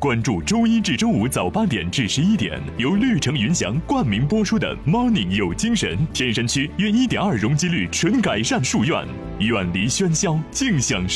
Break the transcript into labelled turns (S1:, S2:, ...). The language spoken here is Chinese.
S1: 关注周一至周五早8点至11点，由绿城云翔冠名播出的 Morning 有精神。天山区约1.2容积率纯改善术院，远离喧嚣，静享